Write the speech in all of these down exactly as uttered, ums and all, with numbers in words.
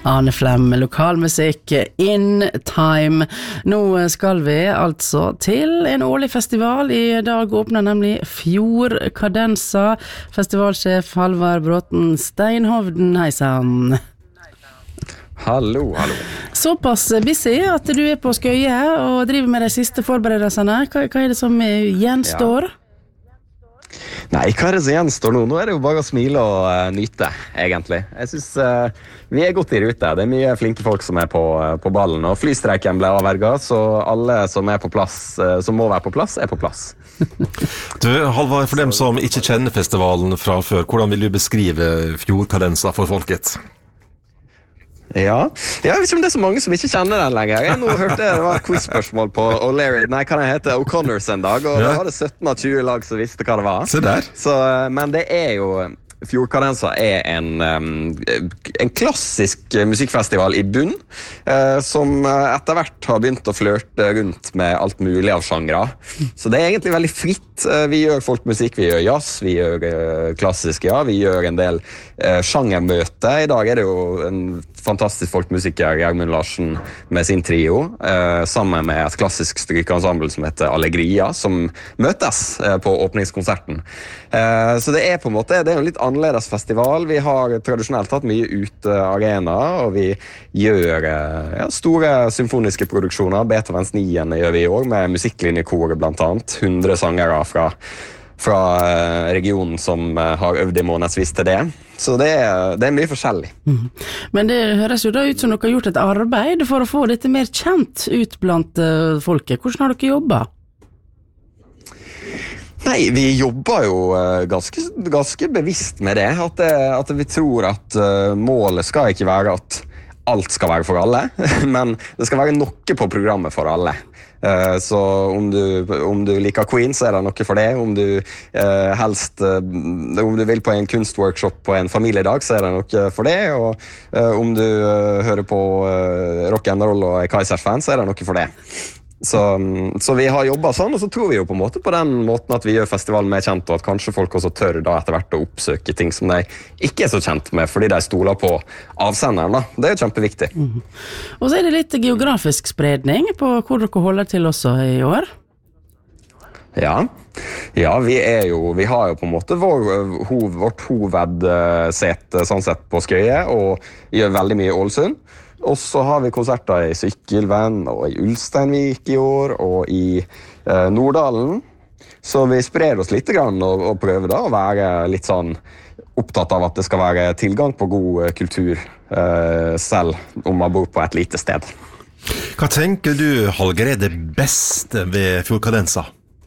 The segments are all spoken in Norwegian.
Arne Flem, lokalmusikk in time. Nå skal vi altså til en årlig festival. I dag åpner nemlig Fjordkadensa. Festivalsjef Halvard Bråten Steinhovden, hei sann. Hallo, hallo. Såpass busy at du er på Skøye og driver med de siste forberedelsene. Hva, hva er det som gjenstår? Ja. Nei, hva er det som gjenstår nå? Nå er det jo bare å smile og uh, nyte, egentlig. Jeg synes uh, vi er godt i rute. Det er mye flinke folk som er på, uh, på ballen, og flystreiken ble avverget, så alle som er på plass, uh, som må være på plass, er på plass. Du, Halvard, for dem som ikke kjenner festivalen fra før, hvordan vil du beskrive Fjordkadensa for folket? Ja, jeg vet ikke om det er så mange som ikke kjenner den lenger. Jeg nå hørte det var et quiz-spørsmål på O'Leary, nei, kan jeg hete O'Connors en dag, og ja. Da var det sytten av tjue lag som visste hva det var. Se der. Så, men det er jo, Fjordkadensa er en, en klassisk musikkfestival i bunn, som etter hvert har begynt å flørte rundt med alt mulig av genre. Så det er egentlig veldig fritt. Vi gjør folkmusikk, vi gjør jazz, vi gjør klassisk, ja, vi gjør en del sjangermøte. I dag er det jo en fantastisk folkmusiker, Gjermund Larsen, med sin trio, eh, sammen med et klassisk strykeensemble som heter Allegria, som møtes eh, på åpningskonserten. Eh, så det er på en måte, det er en litt annerledes festival. Vi har tradisjonelt hatt mye utearena, og vi gjør eh, ja, store symfoniske produksjoner. Beethovens niende gjør vi i år, med musikklinjekoret blant annet. hundre sangere fra fra regionen som har øvd i månedsvis til det. Så det er, det er mye forskjellig. Mm. Men det høres jo da ut som dere har gjort et arbeid for å få dette mer kjent ut blant uh, folket. Hvordan har dere jobbet? Nei, vi jobber jo uh, ganske, ganske bevisst med det. At, det, at vi tror at uh, målet skal ikke være at alt skal være for alle, men det skal være noe på programmet for alle. Uh, så om du, om du liker Queen, så er det noe for det. Om du uh, helst uh, om du vil på en kunstworkshop på en familiedag, så er det noe for det. Og uh, om du uh, hører på uh, rock and roll og er Kaiser-fan, så er det noe for det. Så, så vi har jobbet sånn, og så tror vi jo på en måte på den måten at vi gjør festivalen mer kjent, og at kanskje folk også tør da etter hvert å oppsøke ting som de ikke er så kjent med, fordi de stoler på avsenderen da. Det er jo kjempeviktig. Mm. Og så er det litt geografisk spredning på hvor dere holder til også i år. Ja, ja vi, er jo, vi har jo på en måte vår, hov, vårt hovedsete sånn sett på Skøye, og gjør veldig mye i Ålesund. Og så har vi konserter i Sykkylven og i Ulsteinvik i år, og i eh, Nordalen. Så vi sprer oss litt grann og, og prøver da å være litt sånn opptatt av at det skal være tilgang på god kultur, eh, selv om man bor på et lite sted. Hva tenker du, Hallgeir, er det beste ved Fjordkadensa?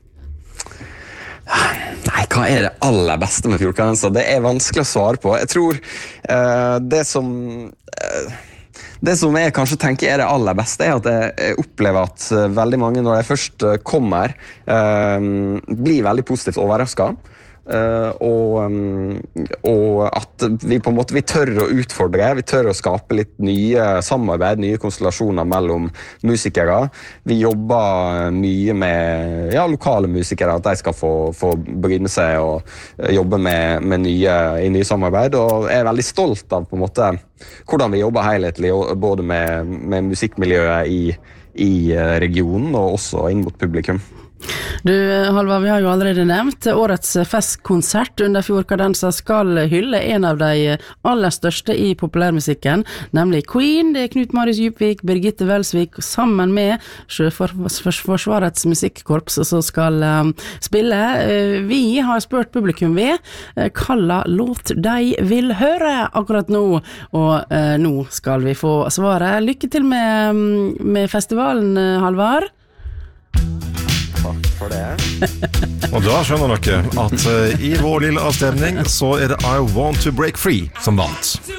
Nei, hva er det aller beste med Fjordkadensa? Det er vanskelig å svare på. Jeg tror eh, det som... Eh, Det som jeg kanskje tenker er det aller beste, er at jeg opplever at veldig mange, når de først kommer, blir veldig positivt overrasket. Og, og at vi på en måte vi tør å utfordre, vi tør å skape litt nye samarbeid, nye konstellasjoner mellom musikere. Vi jobber mye med ja, lokale musikere, at de skal få, få bryne seg og jobbe med, med nye, i nye samarbeid, og jeg er veldig stolt av på en måte hvordan vi jobber helhetlig, både med, med musikkmiljøet i, i regionen og også inn mot publikum. Du, Halvard, vi har jo allerede nevnt årets festkonsert under Fjordkadensa skal hylle en av de aller største i populærmusikken, nemlig Queen. Det er Knut Marius Djupvik, Birgitte Welsvik, sammen med Sjøforsvarets musikkorps som skal um, spille. Uh, vi har spurt publikum ved uh, hva låt de vil høre akkurat nå, og uh, nå skal vi få svaret. Lykke til med, med festivalen, Halvard. Takk for det. Og da skjønner dere at uh, i vår lille avstemning så er det I Want to Break Free som vant.